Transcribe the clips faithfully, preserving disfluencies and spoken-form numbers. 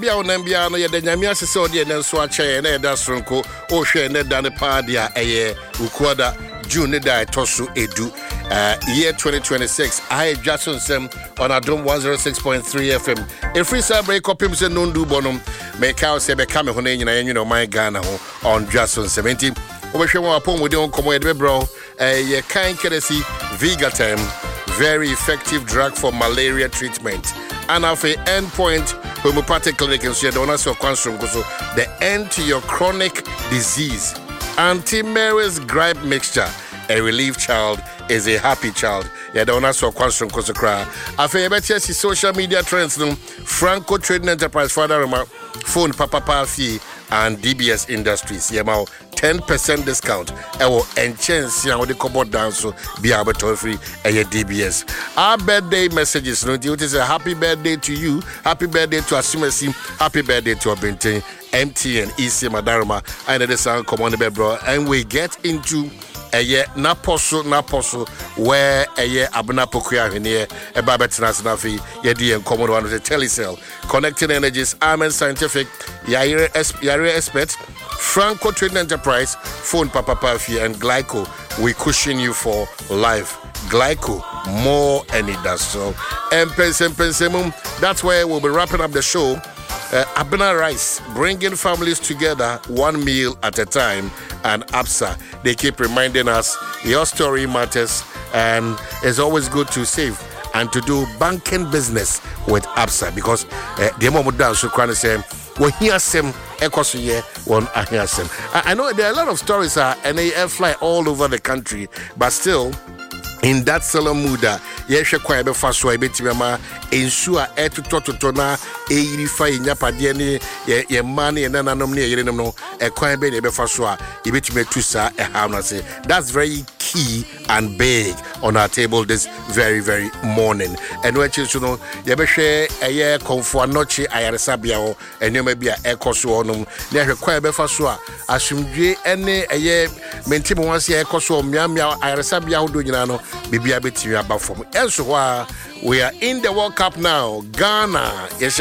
Bia onambia no ye de nyamia sese ode ne nso ache na ye da sonko o hwe ne da ne pa dia eye ukuoda June da tosu edu uh, year twenty twenty-six I Jason Sem on Adom one oh six point three F M a free celebrate copim se nondu bonum me ka se be ka me ho na nyina yenwu no my Ghana ho on Jason seventy obehwe won apom wode on komo ye de bro eh ye kan keresi Vigatem, very effective drug for malaria treatment and of a endpoint homeopathic clinic in Sierra so the end to your chronic disease. Anti-Mary's gripe mixture. A relieved child is a happy child. Yeah, don't ask for question because of cry. After you see social media trends, no Franco Trading Enterprise, Father Phone, Papa Pafi, and D B S Industries. Yeah, now ten percent discount. I will enchance you know the cupboard down so be able to free a D B S. Our birthday messages, no, it is a happy birthday to you, happy birthday to Asimesi, happy birthday to Abente, M T N, E C Madarma, and the sound come on the bed, bro. And we get into a year naposo naposo where a year abna pokuya here a babet nasnafi yedi and common one of the telecell connecting energies Amen Scientific Yare Yare expert Franco Trading Enterprise phone Papa Pafi and Glyco we cushion you for life. Glyco more and it does so and that's where we'll be wrapping up the show. Uh, Abena Rice, bringing families together one meal at a time, and ABSA, they keep reminding us your story matters, and it's always good to save and to do banking business with ABSA because the moment down so can say we hear some echoes here one I hear some. I know there are a lot of stories uh, and they fly all over the country, but still. In that solemn mood, yes, you quite be fast. So I bet you, ma, ensure e to to to na e yirifa inya padie ni ye ye money and na nom ni ye nom no e quite be be fast. So I bet you me to sa e have na say that's very key and big on our table this very very morning. And what you know, ye be share a ye comfort noche ayaresa bia ho enyo ma bia e koso nom na hwe quite be fast. So asumdwe ene e ye menti mo wan se e koso mia mia ayaresa bia ho do nyina no. Bibi abeti about from elsewhere. We are in the World Cup now. Ghana, yes,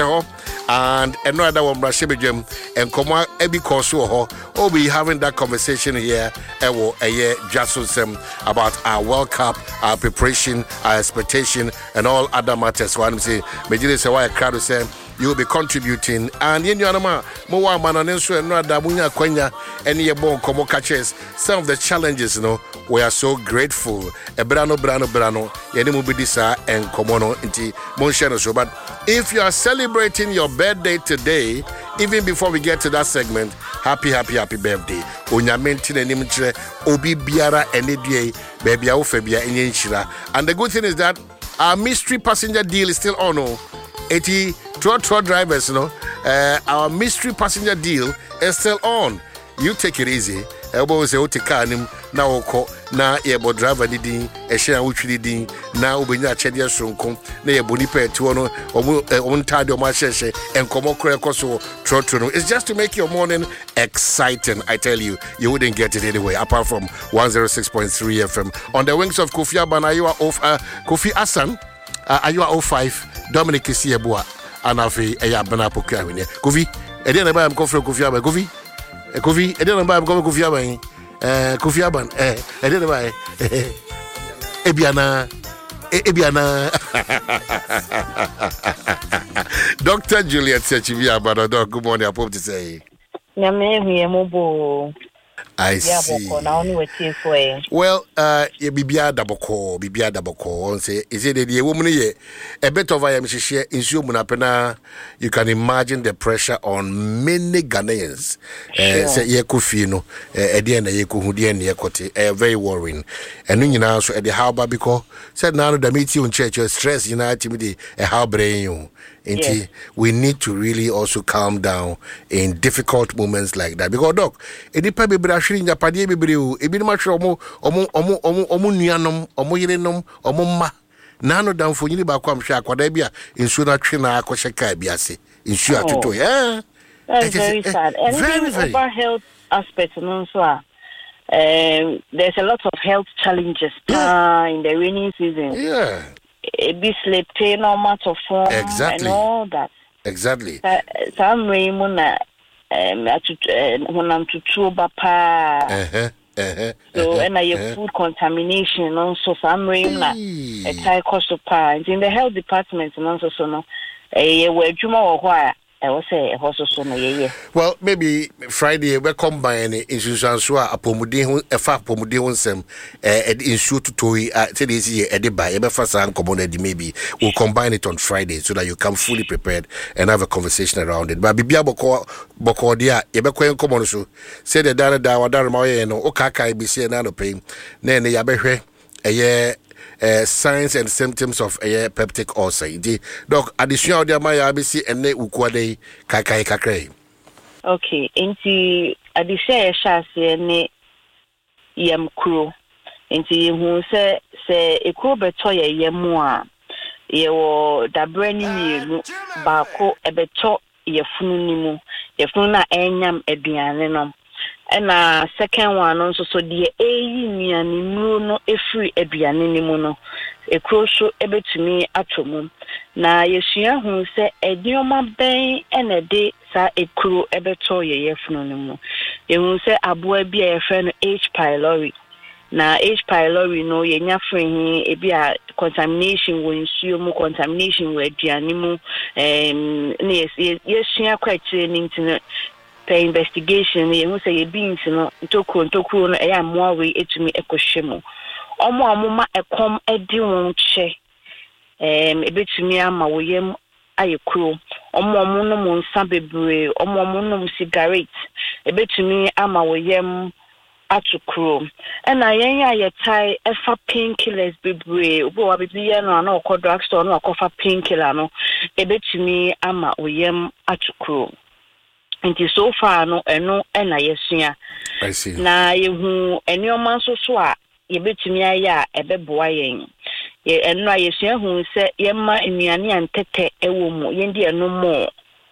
and another one, Brashibijum, and Koma Ebi Kosuho. We'll be having that conversation here. Ewo Eye Jasusem about our World Cup, our preparation, our expectation, and all other matters. One say, Major say why a crowd say. You will be contributing and in your nama more man and no dabunya kwenya any bon komo catches some of the challenges you know we are so grateful e brano brano brano yeni mu bidisa and komono inti monshano so but if you are celebrating your birthday today even before we get to that segment happy happy happy birthday onyamenti na nim kire obi biara enedue baby a wo fa bia enye nchira and the good thing is that our mystery passenger deal is still on no eighty Trot drivers, you know, uh, our mystery passenger deal is still on. You take it easy. Elbow say, "Ote kanim na oko na yebo driver didi e share wuchi didi na ubenya chede sonko na yebo ni pe ti wono omo ontade omo sheshe enkomo kore koso trot no." It's just to make your morning exciting. I tell you, you wouldn't get it anyway apart from one oh six point three F M. On the wings of Kofi Aban, are you of uh, Kofi Asan? Uh, are you oh five Dominic Isiebua? Anafi eya bana pokia wene Kofi e dey na ba am confront Kofi Aban Kofi e Kofi e dey na ba am confront Kofi Aban eh Kofi Aban eh e dey na ba e biana e biana Doctor Juliet Sechivi Aban doc good morning I hope to say na me hwe mo bo I see. Well, uh, ye bibia daboko, bibia daboko. On say, is it the woman ye? A bit of I am share in Sumunapena. You can imagine the pressure on many Ghanaians. Say ye kufino, a dear ye kuhudian ye kote, a very worrying. And you know, so at the harbor because said now the meeting in church, stress united with a harbor you. Yes. We need to really also calm down in difficult moments like that because doc it depends be brashing ya padie bebreu e bi ma hwe omo omo omo omo omo nuanom omo yerenom omo ma na no dan fonyini ba kwa mhwe akwada bi a ensu na twe na akɔhye ka bi ase ensu atoto yeah that's very sad and very, very about health aspects no so uh, there's a lot of health challenges yeah. uh, in the rainy season yeah a bit sleep no matter form exactly. and all that Exactly. Some Raymuna when I'm to true bapa. Uh-huh. Uh-huh. So and I have food contamination also some Raymuna a Thai cost of parents in the health department and also so no a where Juma or why I was say also so no yeah. Well, maybe Friday we combine institution so a pomodin a fa pomodin sem eh insu to toy say this year e dey buy e be fa san common maybe we'll combine it on Friday so that you come fully prepared and have a conversation around it. But bibia boko boko dia e be kwen common so say the dana da wadare ma ye no o kaka be say na no pay na ne ya be hwe eh Uh, signs and symptoms of a uh, peptic ulcer. Doc, addition of the Maya B C and ne ukwade kakai kakray. Okay, into addition shasi ne yam crew. Into who say say a crew beto ye yemwa. Ye wo da brand new bako e beto ye fununimu. Ye fununa enyam eduane no. And uh second one also so the eyi niani no efri aduane ni mu no ekro so ebetumi atomu na yesua hu se edioma ben ene de sa ekro ebeto ye yefunu ni mu ye hu se aboa bi e fe no H pylori na H pylori no ye nya free e bi a contamination wo nsuo mu contamination wo aduane mu em na yesua kwatire ni ntine investigation ye hu say ye beans no ntokuro ntokuro no eya moa we etumi ekohwemu omo amoma ekom edi won che em ebetumi ama wo yem ayekuro omo omo no mo nsa bebre omo omo no cigarette ebetumi ama wo yem atukuro ena yen ya yetai efa painkillers bebre obo wa bibi ye no na okọ drugstore no akọfa painkiller no ebetumi ama wo yem atukuro. Nti so far no eno ena yesua. I see. Na yehu enioma so so a yebetumi aya ebeboa yen. Ye eno yesua hu se yemma enuane antete ewo mu yendi eno mo.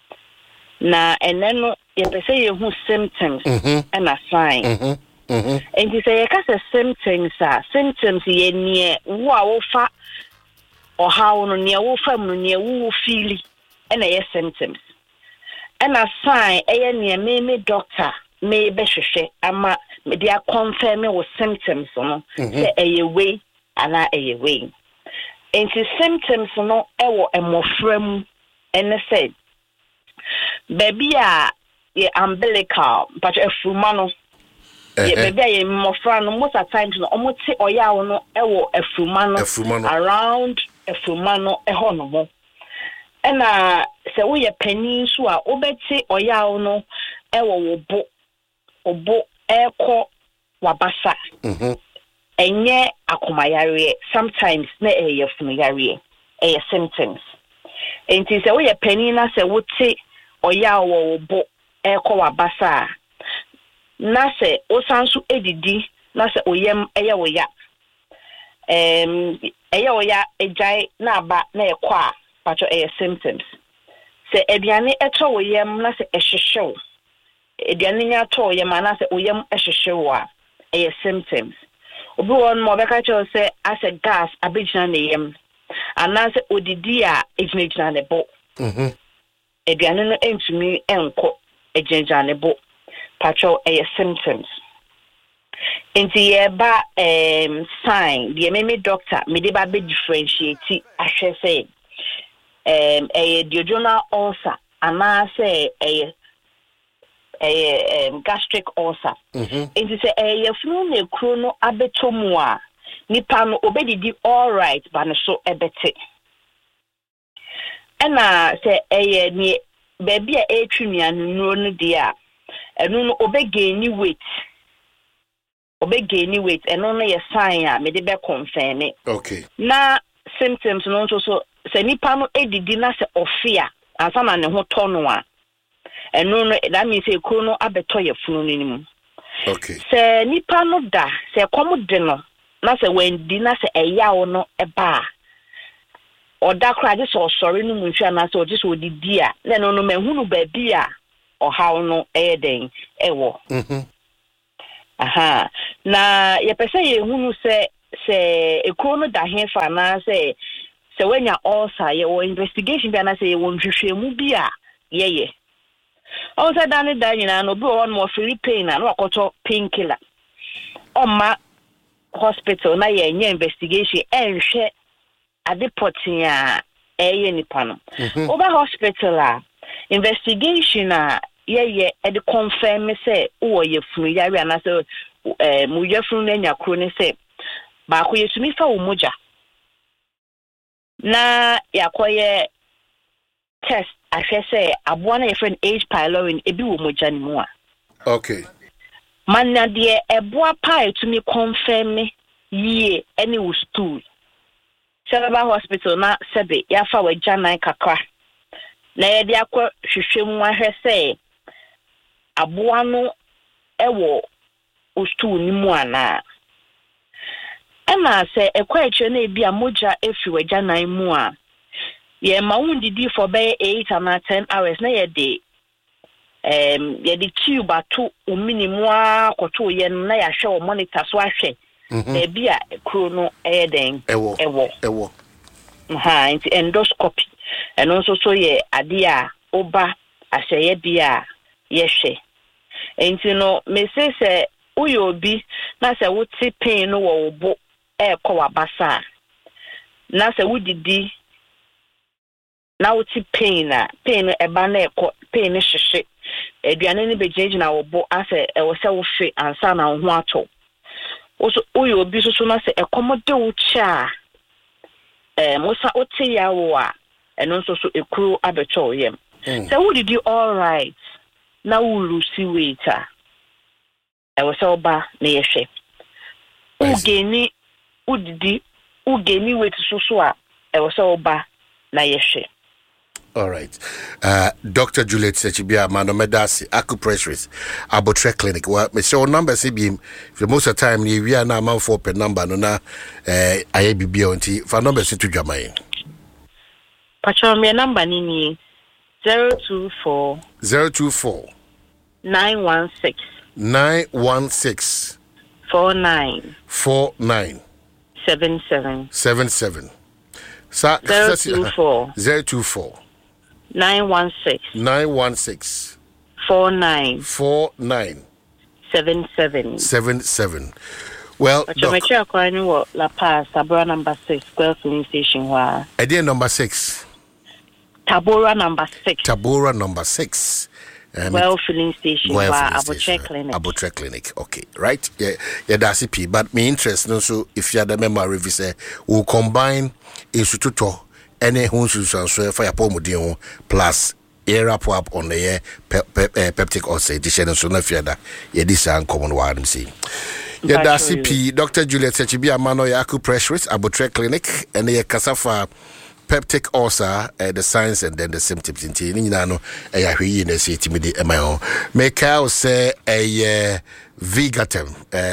Na eneno yepese yehu symptoms ena sign. Mhm. Mhm. Nti se yekasa symptoms a symptoms ye nie wo a wo fa ohawo no ne wo fa mu ne wo feel ena ye symptoms. And a sign, a near me doctor may be sheshe, ama me dia confirm me with symptoms, no, say a way, and a way. And the symptoms, no, ewo a more frame, and I said, baby, a umbilical, but a fumano. Baby, a more friend, most of the time, no, almost say, or ya no, ewo a fumano around a fumano, a honomo. And uh, so we a peninsula, obeti oya no, ewo bo, obo, eko, wabasa. Mhm. Enye akumayari, sometimes ne e yefumiyari, e symptoms. And so we a penina se wote oya wo bo, eko wabasa. Na se osansu edidi, na se oyem eya oya. Um, eya oya ejai na ba na ekwa. Pacho e symptoms. Se ediane eto wo yem na se ehhehyew. Ediane nya to yem na se oyem ehhehyew a e symptoms. Obi won mo beka cho se as a gas abegina ne yem. Ana se odidi a ejina ne bo. Mhm. Ediane no entumi enko ejina ne bo. Pacho e symptoms. Inti yeba um sign, the me doctor me de ba be differentiate ahwe say Um, a duodenal ulcer, and I say a a um, gastric ulcer. Mhm. It is a flu ne chrono abetomua. Nipano obedi all right, but so ebete. And I say a ni baby a atrimia no no dear, and no obegi weight. Obegi weight, and only a sign, me de be confirm it. Okay. Na symptoms no so. Se nipa no edidi na se ofia ansa na ne ho to no a eno no that means e kro no abeto ye funu nimu. Okay. Se nipa no da se kom de no na se wendi na se eyawo no eba oda kra je so sorry no mu hwa na se o je so odidi a na no no mahunu ba bi a ohaw no eyeden ewo. Mhm. Aha na ye pese ye hunu se se ekro no da he fa na se So when you're also your investigation be say you want to mu bia yeah yeah also done that you know no be one more Philippine and what painkiller on my hospital na ye investigation and share at the potting ya eh nipa no over hospital a investigation a yeah yeah at the confirm me say oh ye funu ya we na say eh mu ye funu na nya kro ne say ba ko yesumi fa wo moja na yakoye test ahwe say aboa na ye friend H pylori ebi wo moja ni mu a okay man na de eboa pa etumi confirm me ye any wo stool Cerebral Hospital na sebe ya fa wa janan kakra na ye de akọ hwehwem ahwe say aboa no ewo wo stool ni mu ana Emma say a question na be a moja efi wa janan mu a ye ma wundidi for be eight and ten hours na ye de um ye de tube ato o minimum akoto ye na ya hwe o monitor so ahwe na bi a kro no e den ewo ewo ewo ha nti endoscopy eno nso so ye ade a oba ahye bi a ye hwe enti no me say say uyo bi na say wo ti pain no wo bo e kwa wabasa na se wudidi na wuti pain na pain e ba na e pain ne hwehwe aduane ne bejeje na wo bo ase e wo se wo hwe ansa na ho ato oso uyo bi so so na se e komode wo cha eh mosa oti ya wo a eno nso so ekuru abecho yem se wudidi all right na wo lusi waiter e wo se oba na ye hwe ugeni udidi ugeni wetu so a e wo se oba na yehwe. All right. Uh, Doctor Juliet Sechibia Manomedasi Acupressures Abotre Clinic. Well, me show number C B M for most of the time we are now man for per number no na eh I B B on T for number to Jamai. Pacho me number ni zero two four zero two four nine one six nine one six four nine four nine seven seven seven seven. Sa zero two four zero two four nine one six nine one six four nine four nine seven seven seven seven. Well, Pacho me what La Paz Tabora number six Square Filling Station wa. Idea number six. Tabora number six. Tabora number six. Um, well filling station well wa Abotre Clinic. Abotre Clinic. Okay, right? Yeah, yeah, that's it. But me interest no so if you are the member review say we'll combine instituto any hunsu so for your pomodin plus air up up on the air peptic oxide addition so na fiada yeah this is common one see. Yeah, that's it. Doctor Juliet Sechibia Mano Acupressures Abotre Clinic and the Kasafa peptic ulcer, uh, the signs and then the symptoms. In Tinino, a hue in a city with the M I O. Make out say a Vigatem,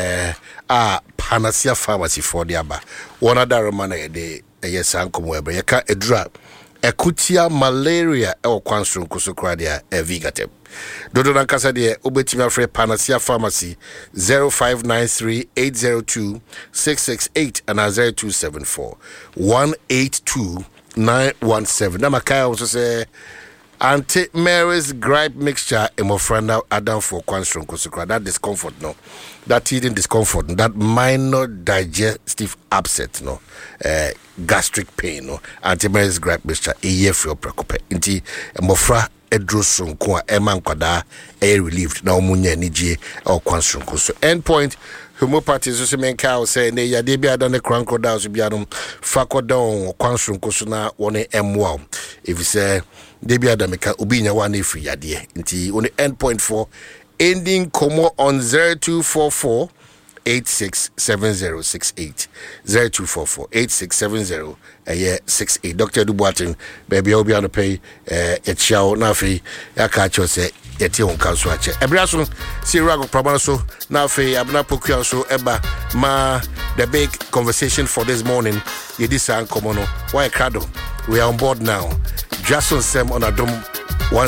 a panacea pharmacy for the Abba. One other man a day, a yes, uncle Weber, a drop. Akutia malaria or Quanstrum Kusukradia, a Vigatem. Dodo Nankasa de Ubetima Free Panacea Pharmacy zero five nine three eight zero two six six eight and zero two seven four one eight two nine one seven. Namakaya also say Auntie Mary's gripe mixture emofranda Adam for Quanstrom Kusukra. That discomfort, no. That eating discomfort, that minor digestive upset, no. Uh, gastric pain, no. Auntie Mary's gripe mixture a year for your preoccupy. Inti emofra edrosun kwa eman kwada air relieved na omunye nije or Quanstrom Kusu. Endpoint homeopathy so se men ka say ne ya de bia da ne cranko da so bia no fakodon Quanstrom Kusu na woni emwa. If you say de bia da meka obi nya wa na free yade nti on endpoint for ending como on zero two four four eight six seven zero six eight zero two four four eight six seven zero six eight. Doctor Dubuatin baby obi an pay eh e chiao na fi ya ka cho se yeti on kanso ache ebriaso si rago problem so na fi abna pokuan so eba ma the big conversation for this morning ye this an komono why crado we are on board now. Jason Sem on Adom